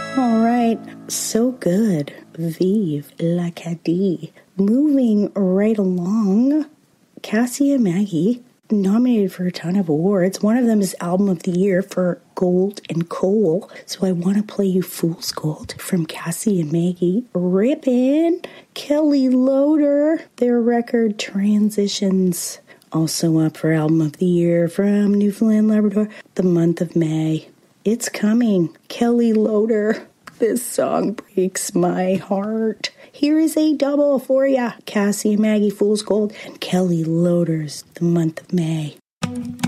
All right, so good. Vive l'Acadie. Moving right along, Cassie and Maggie nominated for a ton of awards. One of them is Album of the Year for Gold and Coal. So I want to play you Fool's Gold from Cassie and Maggie. Rippin', Kelly Loader, their record Transitions. Also up for Album of the Year from Newfoundland Labrador, the month of May. It's coming. Kelly Loader. This song breaks my heart. Here is a double for ya. Cassie and Maggie, Fool's Gold, and Kelly Loader's The Month of May.